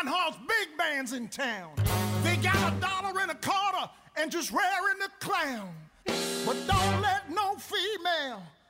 Reinhardt's big band's in town. They got $1.25 and just raring the clown. But don't let no female